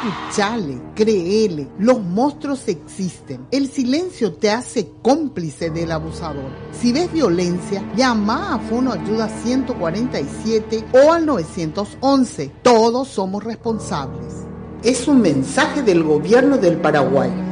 Escuchale, créele, los monstruos existen. El silencio te hace cómplice del abusador. Si ves violencia, llama a Fono Ayuda 147 o al 911. Todos somos responsables. Es un mensaje del Gobierno del Paraguay.